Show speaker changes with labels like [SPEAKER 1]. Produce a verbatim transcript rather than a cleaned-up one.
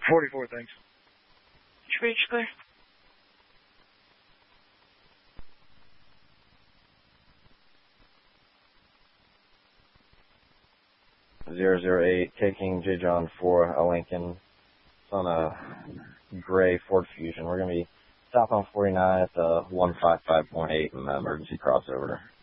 [SPEAKER 1] forty-four, thanks.
[SPEAKER 2] Reach clear.
[SPEAKER 3] zero zero eight, taking J. John for a Lincoln. It's on a gray Ford Fusion. We're going to be south on forty-nine at the one five five point eight in the emergency crossover.